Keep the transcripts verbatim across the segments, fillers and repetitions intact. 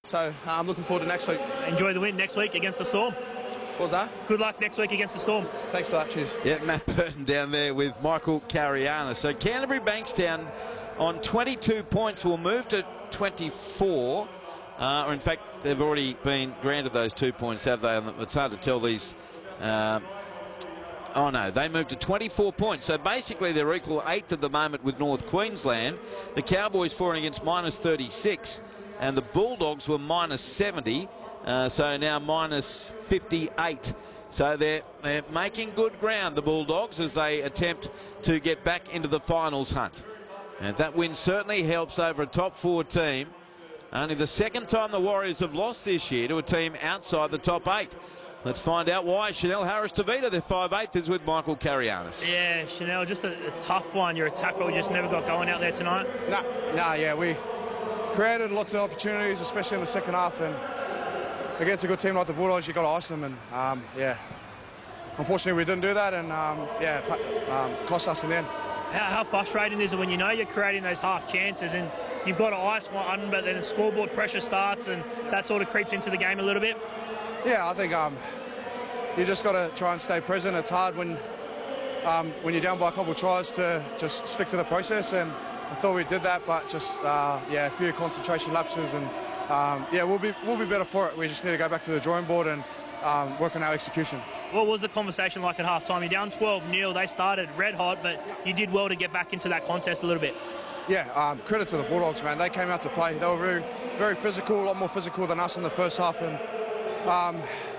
So uh, I'm looking forward to next week. Enjoy the win next week against the Storm. What was that? Good luck next week against the Storm. Thanks for that. Cheers. Yeah, Matt Burton down there with Michael Cariana. So Canterbury Bankstown on twenty-two points will move to twenty-four. Uh, or in fact, they've already been granted those two points, have they? It's hard to tell these. Uh, oh no, they moved to twenty-four points. So basically they're equal eighth at the moment with North Queensland. The Cowboys falling against minus thirty-six. And the Bulldogs were minus seventy. Uh, so now minus fifty-eight. So they're, they're making good ground, the Bulldogs, as they attempt to get back into the finals hunt. And that win certainly helps over a top four team. Only the second time the Warriors have lost this year to a team outside the top eight. Let's find out why. Chanel Harris-Tavita, their five eighth, is with Michael Carianis. Yeah, Chanel, just a, a tough one. Your attack role just never got going out there tonight. Nah, nah, yeah, we created lots of opportunities, especially in the second half, and against a good team like the Bulldogs, you got to ice them, and um, yeah, unfortunately we didn't do that, and um, yeah, um, cost us in the end. How, how frustrating is it when you know you're creating those half chances and you've got to ice one, but then the scoreboard pressure starts and that sort of creeps into the game a little bit? Yeah, I think um, you just got to try and stay present. It's hard when um, when you're down by a couple of tries to just stick to the process, and I thought we did that, but just uh, yeah, a few concentration lapses, and um, yeah, we'll be we'll be better for it. We just need to go back to the drawing board and um, work on our execution. What was the conversation like at half-time? You're down twelve nil. They started red hot, but you did well to get back into that contest a little bit. Yeah, um, credit to the Bulldogs, man. They came out to play. They were very, very physical, a lot more physical than us in the first half, and um,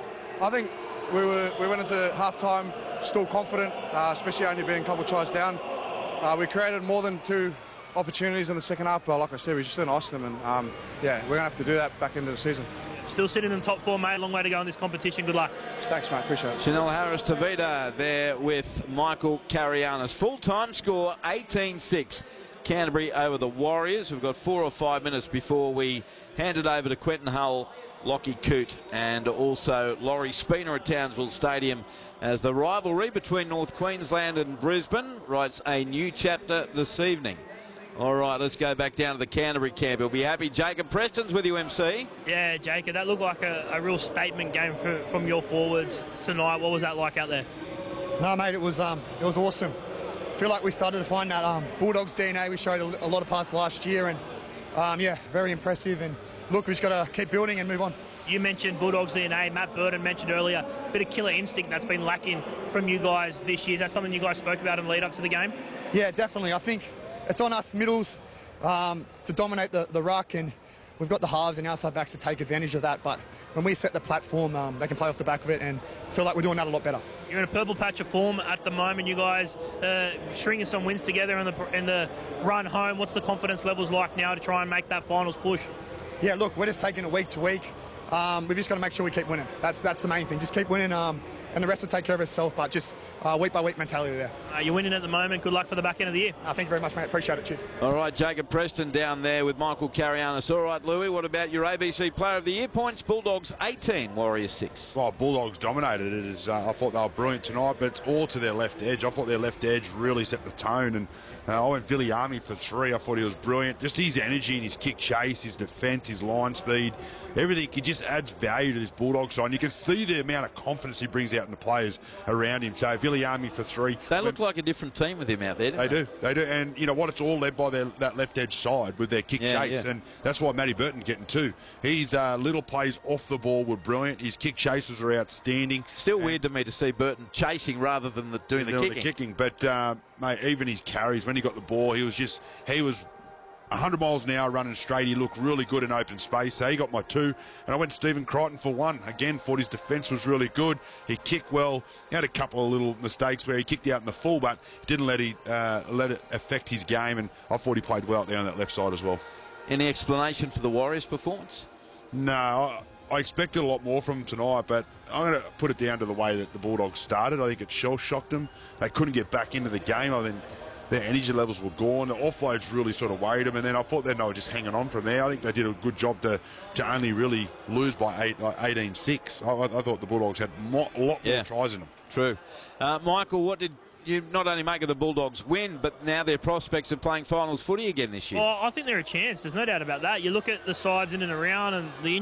I think we were we went into half-time still confident, uh, especially only being a couple of tries down. Uh, we created more than two opportunities in the second half, but like I said, we just didn't ice them, and um, yeah, we're going to have to do that back into the season. Still sitting in the top four, mate. Long way to go in this competition. Good luck. Thanks, mate. Appreciate it. Chanel Harris-Tavita there with Michael Carianis. Full-time score eighteen six. Canterbury over the Warriors. We've got four or five minutes before we hand it over to Quentin Hull, Lockie Coote, and also Laurie Spina at Townsville Stadium as the rivalry between North Queensland and Brisbane writes a new chapter this evening. All right, let's go back down to the Canterbury camp. He'll be happy. Jacob Preston's with you, M C. Yeah, Jacob, that looked like a, a real statement game for, from your forwards tonight. What was that like out there? No, mate, it was um, it was awesome. I feel like we started to find that um, Bulldogs D N A we showed a, a lot of parts last year, and um, yeah, very impressive. And look, we've just got to keep building and move on. You mentioned Bulldogs D N A. Matt Burton mentioned earlier a bit of killer instinct that's been lacking from you guys this year. Is that something you guys spoke about in lead up to the game? Yeah, definitely. I think it's on us middles um, to dominate the, the ruck, and we've got the halves and outside backs to take advantage of that. But when we set the platform, um, they can play off the back of it, and feel like we're doing that a lot better. You're in a purple patch of form at the moment. You guys uh, stringing some wins together in the in the run home. What's the confidence levels like now to try and make that finals push? Yeah, look, we're just taking it week to week. Um, we've just got to make sure we keep winning. That's that's the main thing. Just keep winning, um, and the rest will take care of itself. But just uh, week by week mentality there. Uh, you're winning at the moment. Good luck for the back end of the year. Uh, thank you very much, mate. Appreciate it. Cheers. All right, Jacob Preston down there with Michael Carianis. All right, Louis, what about your A B C Player of the Year points? Bulldogs eighteen, Warriors six. Well, Bulldogs dominated it. As, uh, I thought they were brilliant tonight, but it's all to their left edge. I thought their left edge really set the tone, and uh, I went Viliami for three. I thought he was brilliant. Just his energy and his kick chase, his defence, his line speed, everything. He just adds value to this Bulldog side. And you can see the amount of confidence he brings out in the players around him. So Viliami for three. They look like a different team with him out there, They, they do, they do. And you know what? It's all led by their, that left edge side with their kick Yeah, chase. yeah. And that's why Matty Burton's getting two. His uh, little plays off the ball were brilliant. His kick chases are outstanding. Still weird to me to see Burton chasing rather than the, doing the Doing kicking. the kicking. But, uh, mate, even his carries, when he got the ball, he was just, he was one hundred miles an hour running straight. He looked really good in open space. So he got my two. And I went Stephen Crichton for one. Again, thought his defence was really good. He kicked well. He had a couple of little mistakes where he kicked out in the full, but didn't let, he, uh, let it affect his game. And I thought he played well out there on that left side as well. Any explanation for the Warriors' performance? No, I, I expected a lot more from them tonight, but I'm going to put it down to the way that the Bulldogs started. I think it shell-shocked them. They couldn't get back into the game. I think their energy levels were gone. The offloads really sort of worried them, and then I thought then they were just hanging on from there. I think they did a good job to, to only really lose by eight, like eighteen six. I, I thought the Bulldogs had mo a lot more Yeah. tries in them. True. Uh, Michael, what did you not only make of the Bulldogs win, but now their prospects of playing finals footy again this year? Well, I think they're a chance. There's no doubt about that. You look at the sides in and around and the